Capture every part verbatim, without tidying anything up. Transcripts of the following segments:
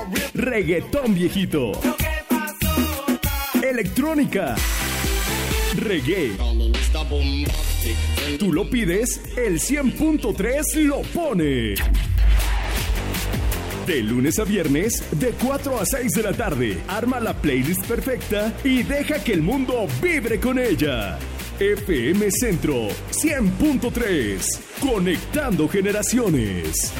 reggaetón viejito, electrónica, reggae. Tú lo pides, el cien punto tres lo pone. De lunes a viernes, de cuatro a seis de la tarde, arma la playlist perfecta y deja que el mundo vibre con ella. F M Centro cien punto tres, conectando generaciones.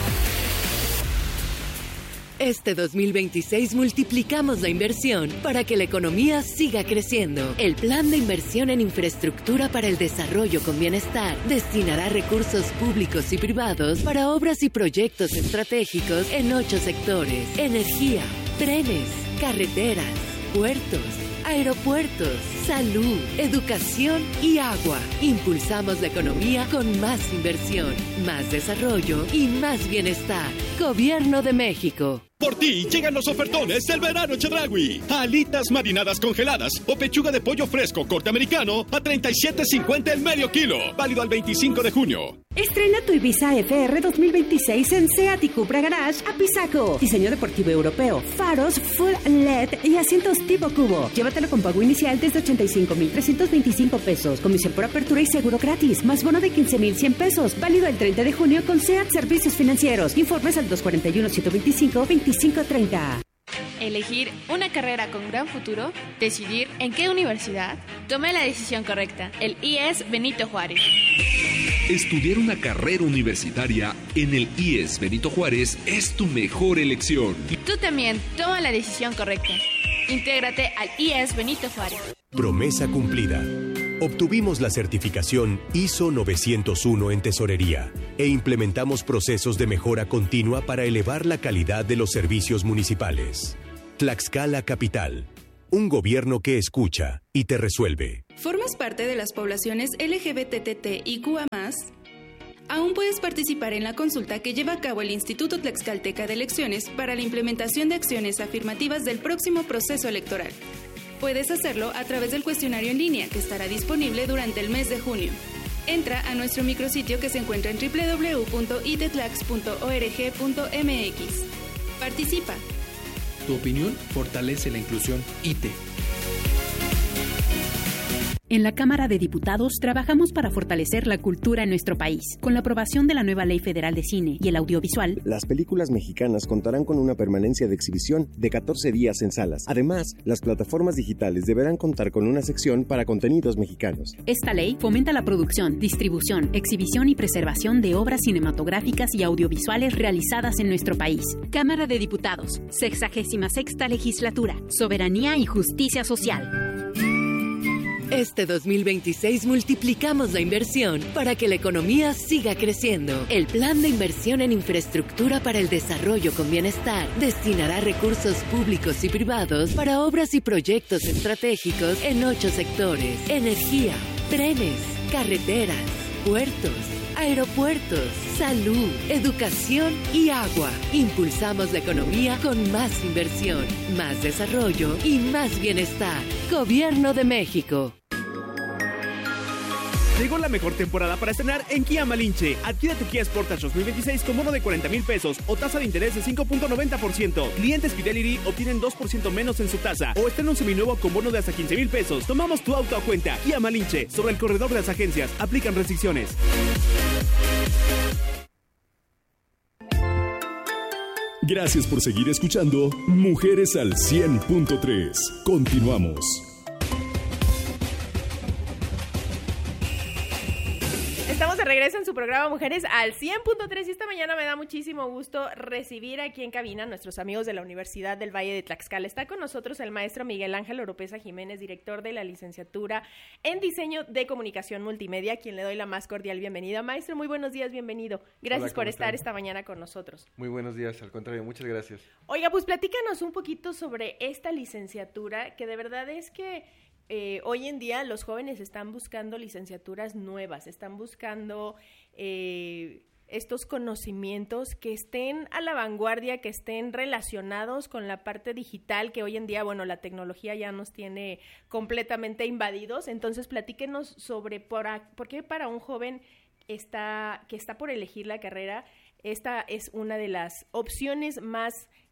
Este dos mil veintiséis multiplicamos la inversión para que la economía siga creciendo. El Plan de Inversión en Infraestructura para el Desarrollo con Bienestar destinará recursos públicos y privados para obras y proyectos estratégicos en ocho sectores: energía, trenes, carreteras, puertos, aeropuertos, salud, educación y agua. Impulsamos la economía con más inversión, más desarrollo y más bienestar. Gobierno de México. Por ti llegan los ofertones del verano Chedraui. Alitas marinadas congeladas o pechuga de pollo fresco corte americano a treinta y siete cincuenta el medio kilo. Válido al veinticinco de junio. Estrena tu Ibiza F R dos mil veintiséis en Seat y Cupra Garage Apizaco. Diseño deportivo europeo, faros full L E D y asientos tipo cubo. Llévatelo con pago inicial desde ochenta y cinco mil trescientos veinticinco pesos. Comisión por apertura y seguro gratis. Más bono de quince mil cien pesos. Válido el treinta de junio con Seat Servicios Financieros. Informes al dos cuatro uno, ciento veinticinco, veinticinco treinta. Elegir una carrera con gran futuro, decidir en qué universidad. Tome la decisión correcta. El I E S Benito Juárez. Estudiar una carrera universitaria en el I E S Benito Juárez es tu mejor elección. Tú también toma la decisión correcta. Intégrate al I E S Benito Juárez. Promesa cumplida. Obtuvimos la certificación I S O novecientos uno en tesorería e implementamos procesos de mejora continua para elevar la calidad de los servicios municipales. Tlaxcala Capital. Un gobierno que escucha y te resuelve. ¿Formas parte de las poblaciones L G B T T I Q A más? Aún puedes participar en la consulta que lleva a cabo el Instituto Tlaxcalteca de Elecciones para la implementación de acciones afirmativas del próximo proceso electoral. Puedes hacerlo a través del cuestionario en línea que estará disponible durante el mes de junio. Entra a nuestro micrositio que se encuentra en doble u doble u doble u punto i t tlax punto org punto m x. Participa. Tu opinión fortalece la inclusión I T. En la Cámara de Diputados trabajamos para fortalecer la cultura en nuestro país. Con la aprobación de la nueva Ley Federal de Cine y el audiovisual, las películas mexicanas contarán con una permanencia de exhibición de catorce días en salas. Además, las plataformas digitales deberán contar con una sección para contenidos mexicanos. Esta ley fomenta la producción, distribución, exhibición y preservación de obras cinematográficas y audiovisuales realizadas en nuestro país. Cámara de Diputados, sexagésima sexta legislatura, soberanía y justicia social. Este dos mil veintiséis multiplicamos la inversión para que la economía siga creciendo. El Plan de Inversión en Infraestructura para el Desarrollo con Bienestar destinará recursos públicos y privados para obras y proyectos estratégicos en ocho sectores: energía, trenes, carreteras, puertos, aeropuertos, salud, educación y agua. Impulsamos la economía con más inversión, más desarrollo y más bienestar. Gobierno de México. Llegó la mejor temporada para estrenar en Kia Malinche. Adquiere tu Kia Sportage dos mil veintiséis con bono de cuarenta mil pesos o tasa de interés de cinco punto noventa por ciento. Clientes Fidelity obtienen dos por ciento menos en su tasa o estrena un seminuevo con bono de hasta quince mil pesos. Tomamos tu auto a cuenta. Kia Malinche, sobre el corredor de las agencias. Aplican restricciones. Gracias por seguir escuchando Mujeres al cien punto tres. Continuamos. Estamos de regreso en su programa Mujeres al cien punto tres y esta mañana me da muchísimo gusto recibir aquí en cabina a nuestros amigos de la Universidad del Valle de Tlaxcala. Está con nosotros el maestro Miguel Ángel Oropesa Jiménez, director de la licenciatura en Diseño de Comunicación Multimedia, a quien le doy la más cordial bienvenida. Maestro, muy buenos días, bienvenido. Gracias Hola, por estar están? esta mañana con nosotros. Muy buenos días, al contrario, muchas gracias. Oiga, pues platícanos un poquito sobre esta licenciatura, que de verdad es que Eh, hoy en día los jóvenes están buscando licenciaturas nuevas, están buscando eh, estos conocimientos que estén a la vanguardia, que estén relacionados con la parte digital, que hoy en día, bueno, la tecnología ya nos tiene completamente invadidos. Entonces, platíquenos sobre por, a, por qué para un joven está, que está por elegir la carrera, esta es una de las opciones más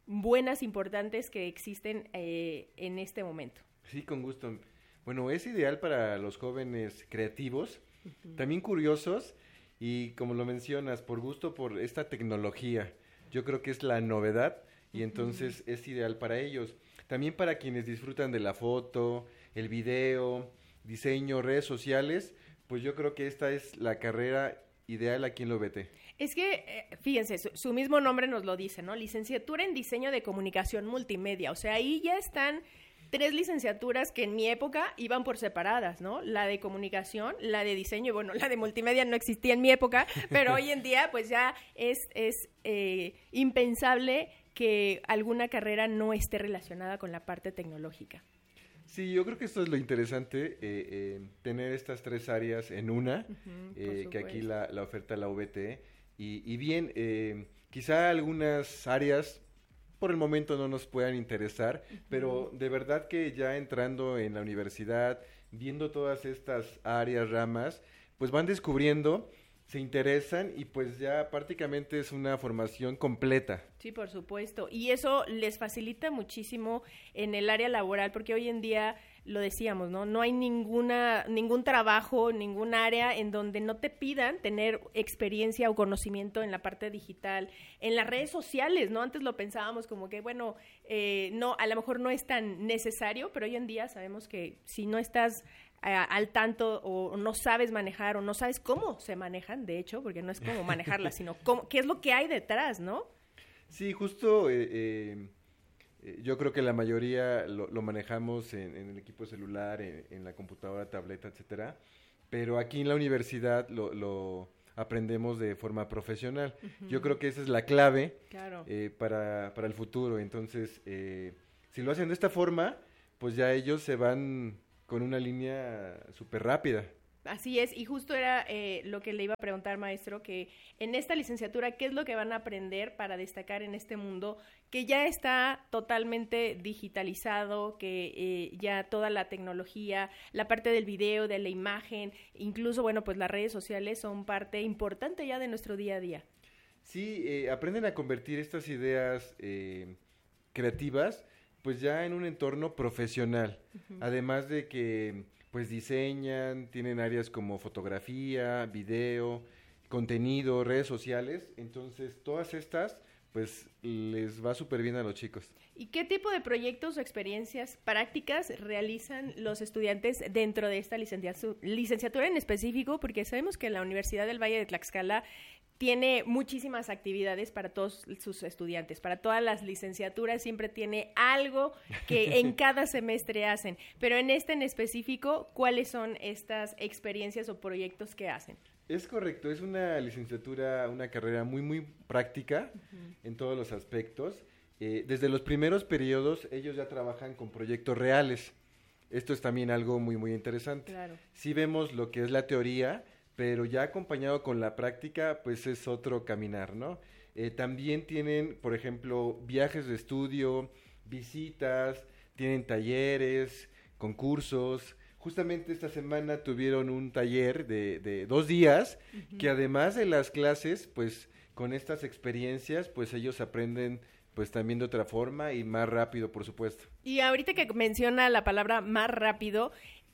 buenas, importantes que existen eh, en este momento. Sí, con gusto. Bueno, es ideal para los jóvenes creativos, uh-huh. también curiosos y, como lo mencionas, por gusto por esta tecnología. Yo creo que es la novedad y entonces uh-huh. es ideal para ellos. También para quienes disfrutan de la foto, el video, diseño, redes sociales, pues yo creo que esta es la carrera ideal aquí en la U V T. Es que, eh, fíjense, su, su mismo nombre nos lo dice, ¿no? Licenciatura en Diseño de Comunicación Multimedia. O sea, ahí ya están tres licenciaturas que en mi época iban por separadas, ¿no? La de comunicación, la de diseño, y bueno, la de multimedia no existía en mi época, pero hoy en día pues ya es, es eh, impensable que alguna carrera no esté relacionada con la parte tecnológica. Sí, yo creo que esto es lo interesante, eh, eh, tener estas tres áreas en una, uh-huh, eh, que aquí la, la oferta la U V T, y, y bien, eh, quizá algunas áreas por el momento no nos puedan interesar, uh-huh. pero de verdad que ya entrando en la universidad, viendo todas estas áreas, ramas, pues van descubriendo, se interesan y pues ya prácticamente es una formación completa. Sí, por supuesto, y eso les facilita muchísimo en el área laboral, porque hoy en día, lo decíamos, ¿no? No hay ninguna, ningún trabajo, ningún área en donde no te pidan tener experiencia o conocimiento en la parte digital, en las redes sociales, ¿no? Antes lo pensábamos como que, bueno, eh, no, a lo mejor no es tan necesario, pero hoy en día sabemos que si no estás al tanto o no sabes manejar o no sabes cómo se manejan, de hecho, porque no es cómo manejarlas, sino cómo, qué es lo que hay detrás, ¿no? Sí, justo eh, eh, yo creo que la mayoría lo, lo manejamos en, en el equipo celular, en, en la computadora, tableta, etcétera, pero aquí en la universidad lo, lo aprendemos de forma profesional. Uh-huh. Yo creo que esa es la clave claro. eh, para, para el futuro. Entonces, eh, si lo hacen de esta forma, pues ya ellos se van con una línea súper rápida. Así es, y justo era eh, lo que le iba a preguntar, maestro, que en esta licenciatura, ¿qué es lo que van a aprender para destacar en este mundo que ya está totalmente digitalizado, que eh, ya toda la tecnología, la parte del video, de la imagen, incluso, bueno, pues las redes sociales son parte importante ya de nuestro día a día? Sí, eh, aprenden a convertir estas ideas eh, creativas pues ya en un entorno profesional, uh-huh. además de que pues diseñan, tienen áreas como fotografía, video, contenido, redes sociales, entonces todas estas pues les va súper bien a los chicos. ¿Y qué tipo de proyectos o experiencias prácticas realizan los estudiantes dentro de esta licenciatura, licenciatura en específico? Porque sabemos que la Universidad del Valle de Tlaxcala tiene muchísimas actividades para todos sus estudiantes, para todas las licenciaturas siempre tiene algo que en cada semestre hacen, pero en este en específico, ¿cuáles son estas experiencias o proyectos que hacen? Es correcto, es una licenciatura, una carrera muy, muy práctica uh-huh. en todos los aspectos. Eh, desde los primeros periodos ellos ya trabajan con proyectos reales. Esto es también algo muy, muy interesante. Claro. Sí vemos lo que es la teoría, pero ya acompañado con la práctica, pues es otro caminar, ¿no? Eh, también tienen, por ejemplo, viajes de estudio, visitas, tienen talleres, concursos. Justamente esta semana tuvieron un taller de, de dos días, uh-huh. que además de las clases, pues con estas experiencias, pues ellos aprenden pues también de otra forma y más rápido, por supuesto. Y ahorita que menciona la palabra más rápido,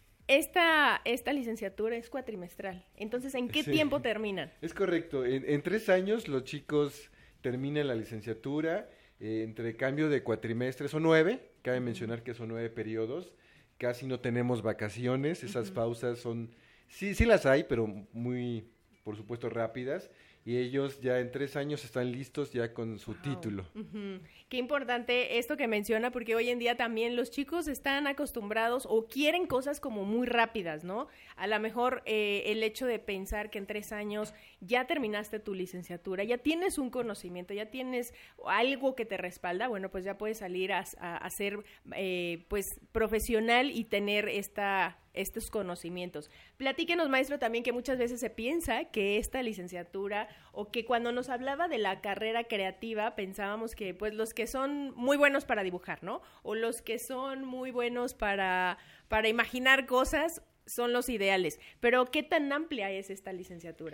Esta, esta licenciatura es cuatrimestral, entonces, ¿en qué sí. tiempo terminan? Es correcto, en, en tres años los chicos terminan la licenciatura, eh, entre cambio de cuatrimestres, son nueve, cabe uh-huh. mencionar que son nueve periodos, casi no tenemos vacaciones, esas uh-huh. pausas son, sí, sí las hay, pero muy, por supuesto, rápidas, y ellos ya en tres años están listos ya con su wow. título. Uh-huh. Qué importante esto que menciona, porque hoy en día también los chicos están acostumbrados o quieren cosas como muy rápidas, ¿no? A lo mejor eh, el hecho de pensar que en tres años ya terminaste tu licenciatura, ya tienes un conocimiento, ya tienes algo que te respalda, bueno, pues ya puedes salir a, a, a ser eh, pues profesional y tener esta... estos conocimientos. Platíquenos, maestro, también que muchas veces se piensa que esta licenciatura o que cuando nos hablaba de la carrera creativa pensábamos que pues los que son muy buenos para dibujar, ¿no? O los que son muy buenos para, para imaginar cosas son los ideales. Pero ¿qué tan amplia es esta licenciatura?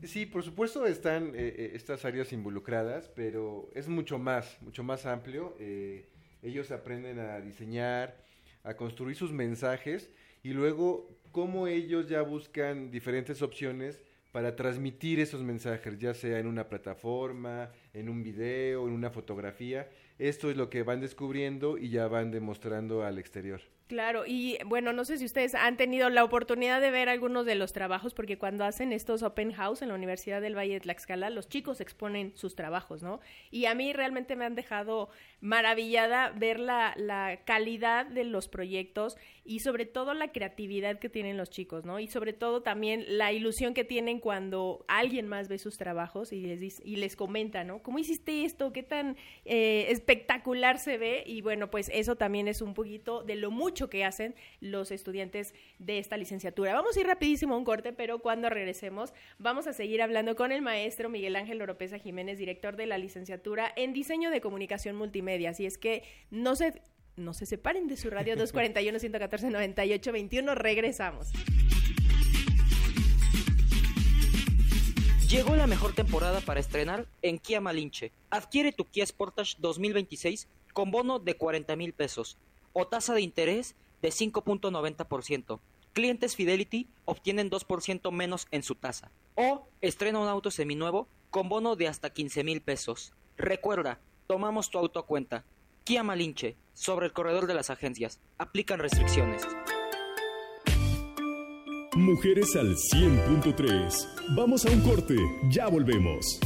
Sí, por supuesto están eh, estas áreas involucradas, pero es mucho más, mucho más amplio. Eh, ellos aprenden a diseñar, a construir sus mensajes y luego cómo ellos ya buscan diferentes opciones para transmitir esos mensajes, ya sea en una plataforma, en un video, en una fotografía. Esto es lo que van descubriendo y ya van demostrando al exterior. Claro, y bueno, no sé si ustedes han tenido la oportunidad de ver algunos de los trabajos, porque cuando hacen estos open house en la Universidad del Valle de Tlaxcala, los chicos exponen sus trabajos, ¿no? Y a mí realmente me han dejado maravillada ver la, la calidad de los proyectos y sobre todo la creatividad que tienen los chicos, ¿no? Y sobre todo también la ilusión que tienen cuando alguien más ve sus trabajos y les dice, y les comenta, ¿no? ¿Cómo hiciste esto? ¿Qué tan eh, espectacular se ve? Y bueno, pues eso también es un poquito de lo mucho que hacen los estudiantes de esta licenciatura. Vamos a ir rapidísimo a un corte, pero cuando regresemos vamos a seguir hablando con el maestro Miguel Ángel Oropesa Jiménez, director de la licenciatura en Diseño de Comunicación Multimedia. Así es que no se, no se separen de su radio dos cuarenta y uno, ciento catorce, noventa y ocho veintiuno. Regresamos. Llegó la mejor temporada para estrenar en Kia Malinche. Adquiere tu Kia Sportage dos mil veintiséis con bono de cuarenta mil pesos o tasa de interés de cinco punto noventa por ciento. Clientes Fidelity obtienen dos por ciento menos en su tasa. O estrena un auto seminuevo con bono de hasta quince mil pesos. Recuerda, tomamos tu auto a cuenta. Kia Malinche, sobre el corredor de las agencias. Aplican restricciones. Mujeres al cien punto tres. Vamos a un corte, ya volvemos.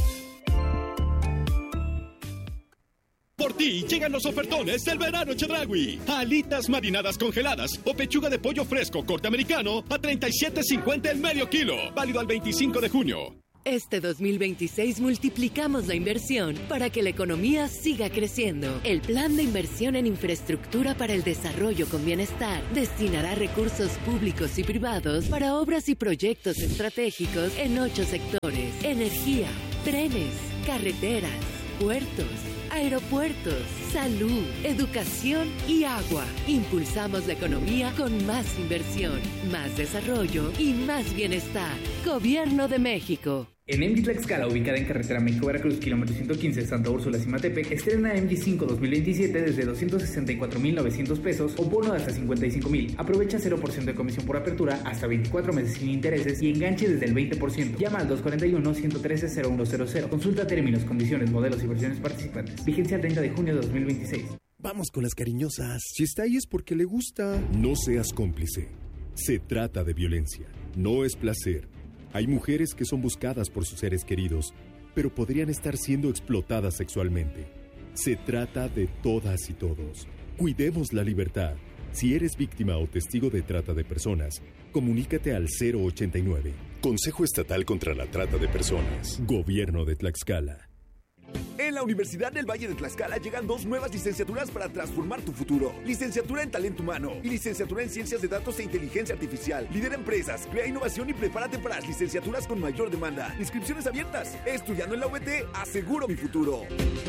Por ti llegan los ofertones del verano Chedraui. Alitas marinadas congeladas o pechuga de pollo fresco corte americano a treinta y siete cincuenta el medio kilo. Válido al veinticinco de junio. Este dos mil veintiséis multiplicamos la inversión para que la economía siga creciendo. El Plan de Inversión en Infraestructura para el Desarrollo con Bienestar destinará recursos públicos y privados para obras y proyectos estratégicos en ocho sectores: energía, trenes, carreteras, puertos, aeropuertos, salud, educación y agua. Impulsamos la economía con más inversión, más desarrollo y más bienestar. Gobierno de México. En M G Tlaxcala, ubicada en carretera México-Veracruz, kilómetro ciento quince, Santa Úrsula, Cimatepec, estrena M G cinco dos mil veintisiete desde doscientos sesenta y cuatro mil novecientos pesos o bono de hasta cincuenta y cinco mil. Aprovecha cero por ciento de comisión por apertura, hasta veinticuatro meses sin intereses y enganche desde el veinte por ciento. Llama al dos cuarenta y uno, ciento trece, cero uno cero cero. Consulta términos, condiciones, modelos y versiones participantes. Vigencia el treinta de junio de dos mil veintiséis. Vamos con las cariñosas. Si está ahí es porque le gusta. No seas cómplice. Se trata de violencia. No es placer. Hay mujeres que son buscadas por sus seres queridos, pero podrían estar siendo explotadas sexualmente. Se trata de todas y todos. Cuidemos la libertad. Si eres víctima o testigo de trata de personas, comunícate al cero ochenta y nueve. Consejo Estatal contra la Trata de Personas. Gobierno de Tlaxcala. En la Universidad del Valle de Tlaxcala llegan dos nuevas licenciaturas para transformar tu futuro. Licenciatura en Talento Humano y Licenciatura en Ciencias de Datos e Inteligencia Artificial. Lidera empresas, crea innovación y prepárate para las licenciaturas con mayor demanda. Inscripciones abiertas. Estudiando en la U V T, aseguro mi futuro.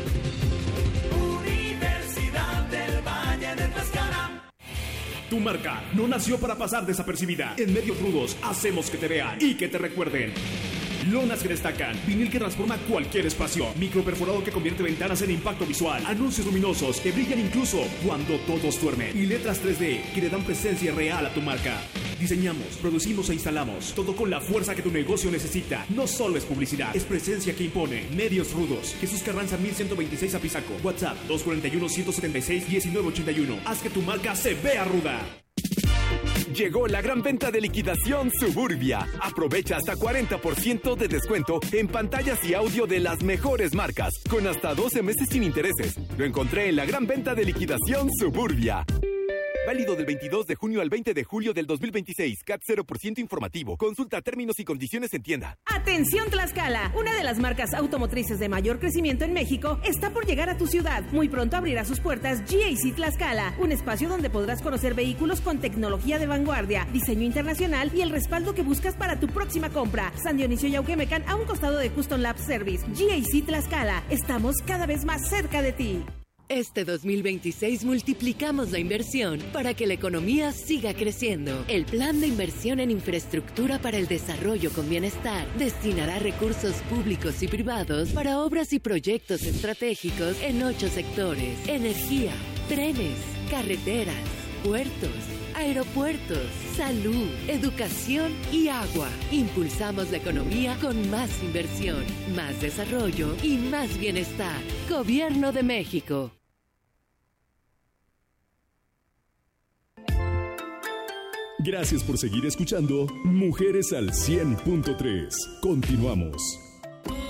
Universidad del Valle de Tlaxcala. Tu marca no nació para pasar desapercibida. En Medios Rudos hacemos que te vean y que te recuerden. Lonas que destacan, vinil que transforma cualquier espacio, microperforado que convierte ventanas en impacto visual, anuncios luminosos que brillan incluso cuando todos duermen y letras tres D que le dan presencia real a tu marca. Diseñamos, producimos e instalamos, todo con la fuerza que tu negocio necesita. No solo es publicidad, es presencia que impone. Medios Rudos. Jesús Carranza mil ciento veintiséis Apizaco. WhatsApp dos cuarenta y uno, ciento setenta y seis, diecinueve ochenta y uno. Haz que tu marca se vea ruda. Llegó la gran venta de liquidación Suburbia. Aprovecha hasta cuarenta por ciento de descuento en pantallas y audio de las mejores marcas, con hasta doce meses sin intereses. Lo encontré en la gran venta de liquidación Suburbia. Válido del veintidós de junio al veinte de julio del dos mil veintiséis. C A T cero por ciento informativo. Consulta términos y condiciones en tienda. Atención Tlaxcala, una de las marcas automotrices de mayor crecimiento en México está por llegar a tu ciudad. Muy pronto abrirá sus puertas G A C Tlaxcala, un espacio donde podrás conocer vehículos con tecnología de vanguardia, diseño internacional y el respaldo que buscas para tu próxima compra. San Dionisio y Auquemecan, a un costado de Custom Lab Service. G A C Tlaxcala, estamos cada vez más cerca de ti. Este dos mil veintiséis multiplicamos la inversión para que la economía siga creciendo. El Plan de Inversión en Infraestructura para el Desarrollo con Bienestar destinará recursos públicos y privados para obras y proyectos estratégicos en ocho sectores: energía, trenes, carreteras, puertos, aeropuertos, salud, educación y agua. Impulsamos la economía con más inversión, más desarrollo y más bienestar. Gobierno de México. Gracias por seguir escuchando Mujeres al cien punto tres. Continuamos.